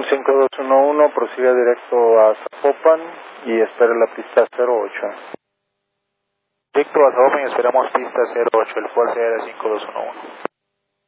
5211, prosiga directo a Zapopan y espere la pista 08. Directo a Zapopan y esperamos pista 08, el Fuerza Aérea 5211.